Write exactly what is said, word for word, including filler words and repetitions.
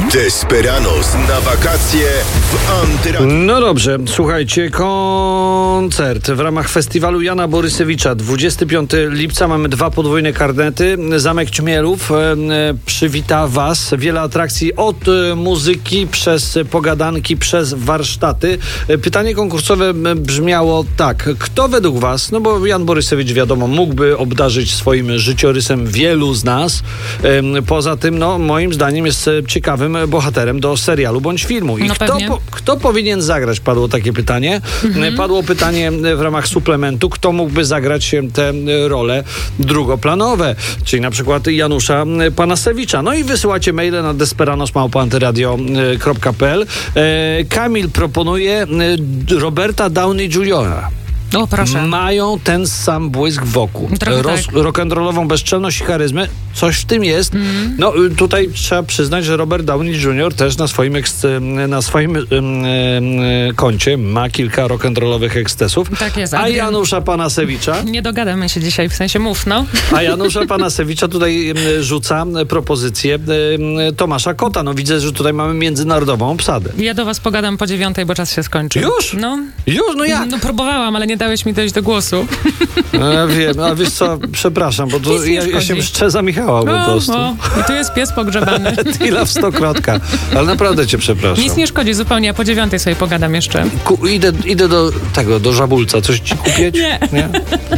Desperados na wakacje w Antyradiu. No dobrze, słuchajcie, koncert w ramach festiwalu Jana Borysewicza. dwudziestego piątego lipca mamy dwa podwójne karnety. Zamek Ćmielów e, e, przywita Was. Wiele atrakcji od e, muzyki przez pogadanki, przez warsztaty. E, pytanie konkursowe brzmiało tak. Kto według Was, no bo Jan Borysewicz wiadomo, mógłby obdarzyć swoim życiorysem wielu z nas. E, poza tym, no moim zdaniem jest ciekawym bohaterem do serialu bądź filmu. I no kto, po, kto powinien zagrać? Padło takie pytanie. Mhm. Padło pytanie w ramach suplementu, kto mógłby zagrać te role drugoplanowe, czyli na przykład Janusza Panasewicza. No i wysyłacie maile na desperados małpa antyradio kropka p l. Kamil proponuje Roberta Downey juniora O, proszę. Mają ten sam błysk wokół. Roz, tak. Rock'n'rollową bezczelność i charyzmę. Coś w tym jest. Mm. No tutaj trzeba przyznać, że Robert Downey junior też na swoim, eksce- na swoim um, um, koncie ma kilka rock'n'rollowych ekscesów. Tak jest. A Janusza Panasewicza... Nie dogadamy się dzisiaj, w sensie mów, no. A Janusza Panasewicza tutaj um, rzuca propozycję um, Tomasza Kota. No widzę, że tutaj mamy międzynarodową obsadę. Ja do was pogadam po dziewiątej, bo czas się skończy. Już? No. Już? No jak? No próbowałam, ale nie dałeś mi dojść do głosu. Ja wiem, a wiesz co, przepraszam, bo tu ja, ja się mszczę za Michała po o, prostu. O. I tu jest pies pogrzebany. Tila w stokrotka. Ale naprawdę cię przepraszam. Nic nie szkodzi zupełnie, a po dziewiątej sobie pogadam jeszcze. Ku, idę, idę do tego, do Żabulca. Coś ci kupić? Nie. Nie?